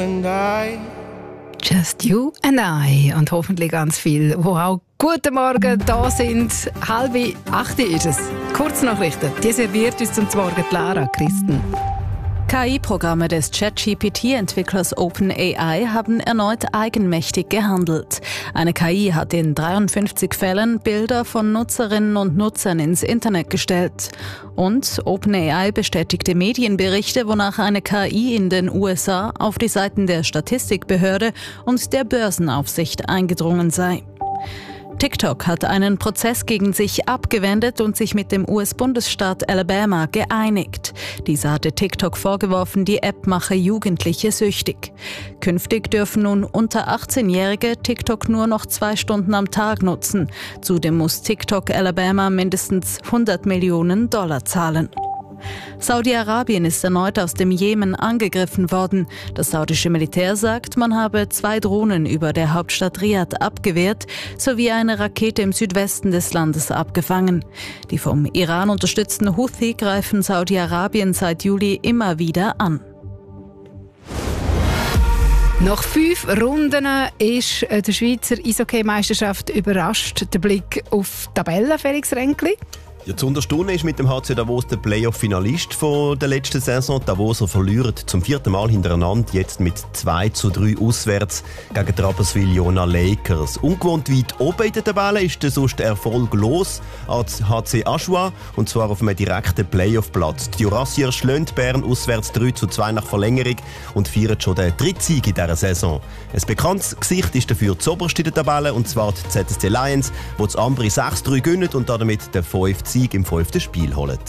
and I. Just you and I. Und hoffentlich ganz viel, wo auch guten Morgen da sind. 7:30 ist es. Kurznachrichten. Die serviert uns zum Morgen Lara Christen. KI-Programme des ChatGPT-Entwicklers OpenAI haben erneut eigenmächtig gehandelt. Eine KI hat in 53 Fällen Bilder von Nutzerinnen und Nutzern ins Internet gestellt. Und OpenAI bestätigte Medienberichte, wonach eine KI in den USA auf die Seiten der Statistikbehörde und der Börsenaufsicht eingedrungen sei. TikTok hat einen Prozess gegen sich abgewendet und sich mit dem US-Bundesstaat Alabama geeinigt. Dieser hatte TikTok vorgeworfen, die App mache Jugendliche süchtig. Künftig dürfen nun unter 18-Jährige TikTok nur noch 2 Stunden am Tag nutzen. Zudem muss TikTok Alabama mindestens $100 Millionen zahlen. Saudi-Arabien ist erneut aus dem Jemen angegriffen worden. Das saudische Militär sagt, man habe 2 Drohnen über der Hauptstadt Riad abgewehrt, sowie eine Rakete im Südwesten des Landes abgefangen. Die vom Iran unterstützten Houthi greifen Saudi-Arabien seit Juli immer wieder an. Nach 5 Runden ist der Schweizer Eishockey-Meisterschaft überrascht. Der Blick auf die Tabelle, Felix Ränkli. Ja, zu unterstaunen ist mit dem HC Davos der Playoff-Finalist der letzten Saison. Die Davoser verlieren zum 4. Mal hintereinander, jetzt mit 2:3 auswärts gegen die Rapperswil-Jona Lakers. Ungewohnt weit oben in der Tabelle ist der sonst erfolglos als HC Aschua, und zwar auf einem direkten Playoff-Platz. Die Jurassier schlagen Bern auswärts 3:2 nach Verlängerung und feiern schon den 3. Sieg in dieser Saison. Ein bekanntes Gesicht ist dafür zuoberst in der Tabelle, und zwar die ZSC Lions, die das Ambri 6:3 gewinnen und damit den 5. Sieg im 5. Spiel holen.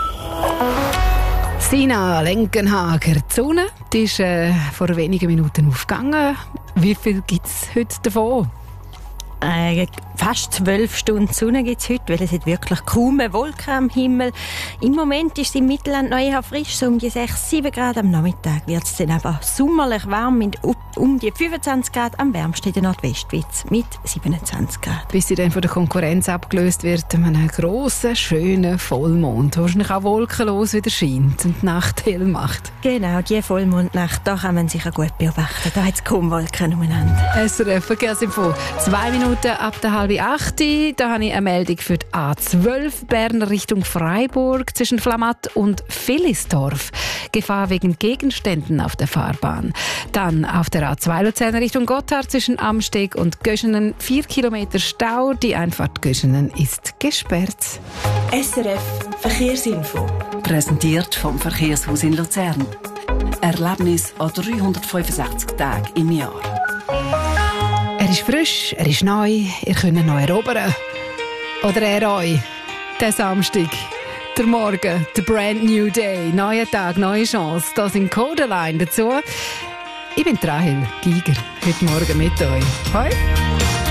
Sina Lenkenhager. Die Sonne die ist vor wenigen Minuten aufgegangen. Wie viel gibt es heute davon? Fast 12 Stunden Sonne gibt es heute, weil es hat wirklich kaum eine Wolke am Himmel. Im Moment ist es im Mittelland noch eher frisch, so um die 6-7 Grad. Am Nachmittag wird es dann aber sommerlich warm mit um die 25 Grad, am wärmsten in der Nordwestschweiz mit 27 Grad. Bis sie dann von der Konkurrenz abgelöst wird, einem grossen, schönen Vollmond, wahrscheinlich auch wolkenlos wieder scheint und die Nacht hell macht. Genau, die Vollmondnacht, da kann man sicher gut beobachten. Da hat es kaum Wolken umeinander. SRF Verkehrsinfo. 2 Minuten ab der 7:30. Da habe ich eine Meldung für die A12 Berner Richtung Freiburg zwischen Flamatt und Villisdorf. Gefahr wegen Gegenständen auf der Fahrbahn. Dann auf der A2 Luzern Richtung Gotthard zwischen Amsteg und Göschenen 4 Kilometer Stau. Die Einfahrt Göschenen ist gesperrt. SRF Verkehrsinfo. Präsentiert vom Verkehrshaus in Luzern. Erlebnis an 365 Tagen im Jahr. Er ist frisch, er ist neu, ihr könnt ihn noch erobern. Oder er euch. Der Samstag, der Morgen, der brand new day, neuer Tag, neue Chance. Da sind Codeline dazu. Ich bin Rahel Giger, heute Morgen mit euch. Hoi!